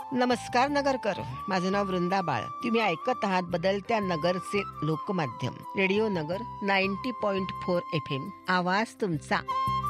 नमस्कार नगरकर, माझं नाव वृंदा बाळ. तुम्ही ऐकत आहात बदलत्या नगरचे लोकमाध्यम रेडिओ नगर 90.4 FM. आवाज तुमचा.